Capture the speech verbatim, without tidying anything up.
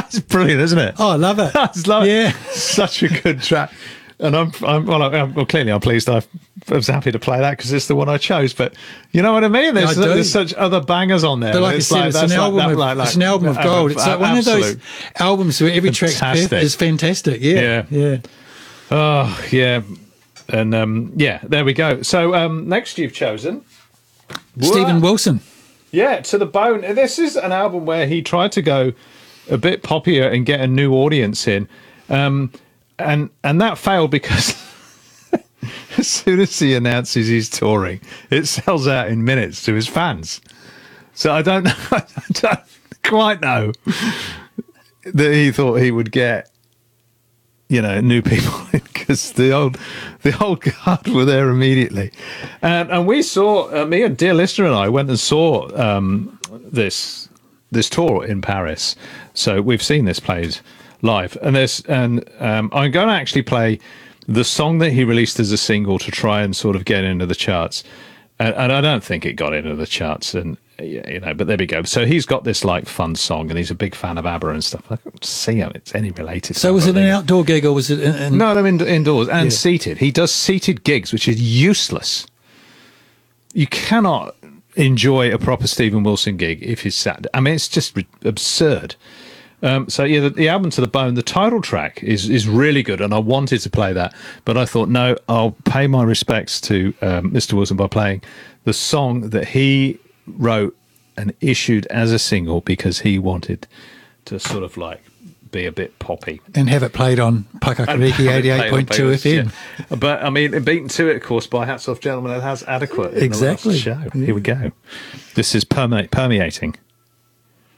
That's brilliant, isn't it? Oh, I love it. I just love it. Yeah. Such a good track. And I'm, I'm well, I'm, well, clearly I'm pleased I was happy to play that because it's the one I chose. But you know what I mean? There's, I do. there's such other bangers on there. But like I said, it's, an, that's album that, of, like, like, it's an album of gold. It's like one absolute. of those albums where every track Fantastic. is fantastic. Yeah, Yeah. yeah. Oh, yeah. And um, yeah, there we go. So um, next you've chosen Stephen Wilson. Yeah, To the Bone. This is an album where he tried to go a bit poppier and get a new audience in. Um, and and that failed because as soon as he announces he's touring, it sells out in minutes to his fans. So I don't know, I don't quite know that he thought he would get, you know, new people because the old, the old guard were there immediately, and and we saw uh, me and dear listener and I went and saw um, this this tour in Paris. So we've seen this played live, and this and um, I'm going to actually play the song that he released as a single to try and sort of get into the charts, and, and I don't think it got into the charts, and you know, but there we go. So he's got this like fun song, and he's a big fan of ABBA and stuff. I can't see how it's any related. So was it an outdoor gig or was it? In, in... No, I'm in, indoors and Yeah. seated. He does seated gigs, which is useless. You cannot enjoy a proper Stephen Wilson gig if he's sat. I mean, it's just re- absurd. Um, so yeah, the, the album To the Bone, the title track is is really good, and I wanted to play that, but I thought no, I'll pay my respects to um, Mister Wilson by playing the song that he wrote and issued as a single because he wanted to sort of like be a bit poppy And have it played on Pakakariki eighty-eight point two F M. Yeah. But I mean, beaten to it, of course, by Hats Off Gentlemen, it has adequate in Exactly. the last show. Here we go. This is perme- permeating.